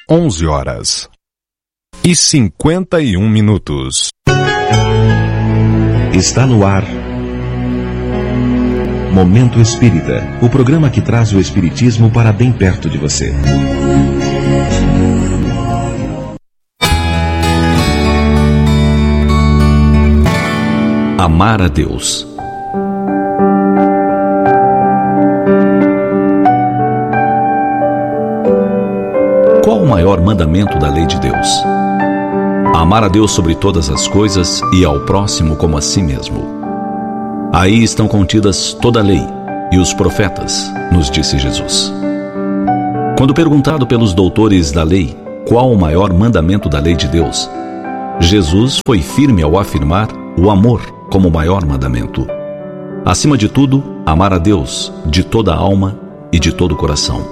11h51. Está no ar Momento Espírita, o programa que traz o Espiritismo para bem perto de você. Amar a Deus. Qual o maior mandamento da lei de Deus? Amar a Deus sobre todas as coisas e ao próximo como a si mesmo. Aí estão contidas toda a lei e os profetas, nos disse Jesus. Quando perguntado pelos doutores da lei qual o maior mandamento da lei de Deus, Jesus foi firme ao afirmar o amor como o maior mandamento. Acima de tudo, amar a Deus de toda a alma e de todo o coração.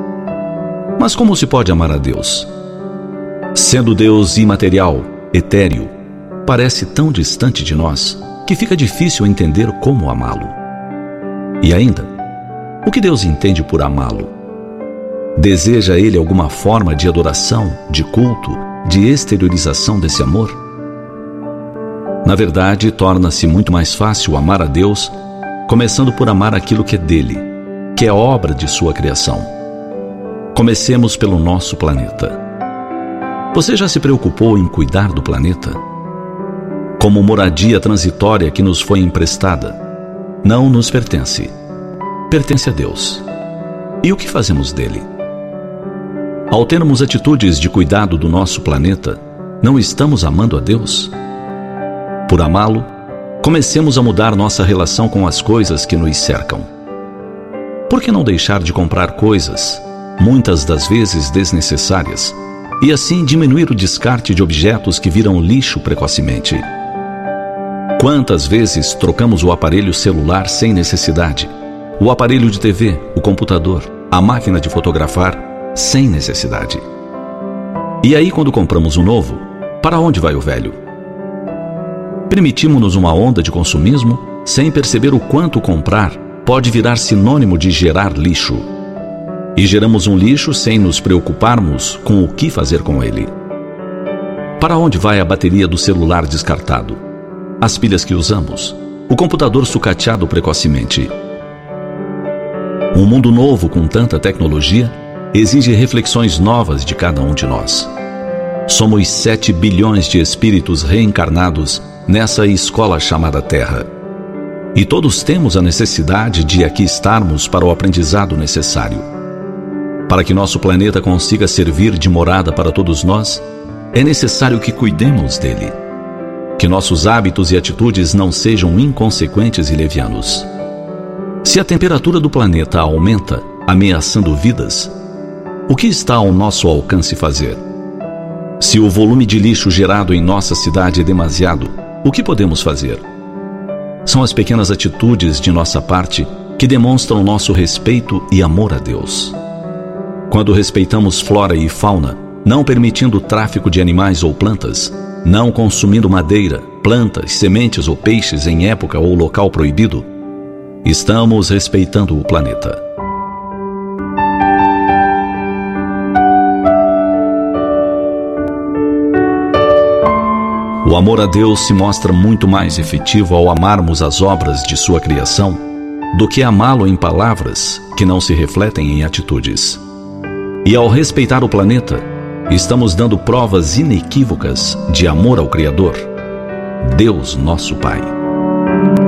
Mas como se pode amar a Deus? Sendo Deus imaterial, etéreo, parece tão distante de nós que fica difícil entender como amá-lo. E ainda, o que Deus entende por amá-lo? Deseja Ele alguma forma de adoração, de culto, de exteriorização desse amor? Na verdade, torna-se muito mais fácil amar a Deus, começando por amar aquilo que é dele, que é obra de sua criação. Comecemos pelo nosso planeta. Você já se preocupou em cuidar do planeta? Como moradia transitória que nos foi emprestada, não nos pertence. Pertence a Deus. E o que fazemos dele? Ao termos atitudes de cuidado do nosso planeta, não estamos amando a Deus? Por amá-lo, comecemos a mudar nossa relação com as coisas que nos cercam. Por que não deixar de comprar coisas, muitas das vezes desnecessárias, e assim diminuir o descarte de objetos que viram lixo precocemente? Quantas vezes trocamos o aparelho celular sem necessidade, o aparelho de TV, o computador, a máquina de fotografar, sem necessidade? E aí, quando compramos um novo, para onde vai o velho? Permitimos-nos uma onda de consumismo sem perceber o quanto comprar pode virar sinônimo de gerar lixo. E geramos um lixo sem nos preocuparmos com o que fazer com ele. Para onde vai a bateria do celular descartado? As pilhas que usamos? O computador sucateado precocemente? Um mundo novo com tanta tecnologia exige reflexões novas de cada um de nós. Somos 7 bilhões de espíritos reencarnados nessa escola chamada Terra. E todos temos a necessidade de aqui estarmos para o aprendizado necessário. Para que nosso planeta consiga servir de morada para todos nós, é necessário que cuidemos dele. Que nossos hábitos e atitudes não sejam inconsequentes e levianos. Se a temperatura do planeta aumenta, ameaçando vidas, o que está ao nosso alcance fazer? Se o volume de lixo gerado em nossa cidade é demasiado, o que podemos fazer? São as pequenas atitudes de nossa parte que demonstram nosso respeito e amor a Deus. Quando respeitamos flora e fauna, não permitindo o tráfico de animais ou plantas, não consumindo madeira, plantas, sementes ou peixes em época ou local proibido, estamos respeitando o planeta. O amor a Deus se mostra muito mais efetivo ao amarmos as obras de sua criação do que amá-lo em palavras que não se refletem em atitudes. E ao respeitar o planeta, estamos dando provas inequívocas de amor ao Criador, Deus nosso Pai.